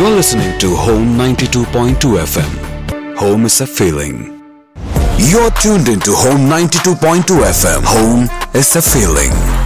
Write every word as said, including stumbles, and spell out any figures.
You're listening to Home ninety-two point two F M. Home is a feeling. You're tuned into Home ninety-two point two F M. Home is a feeling.